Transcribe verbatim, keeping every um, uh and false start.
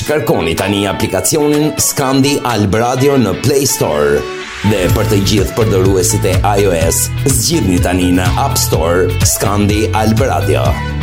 Xkarkoni tani applikazzjonin Skandi Alb Radio në Play Store. Dhe për të gjithë përdoruesit e iOS, zgjidhni tani në App Store Skandi Alb Radio.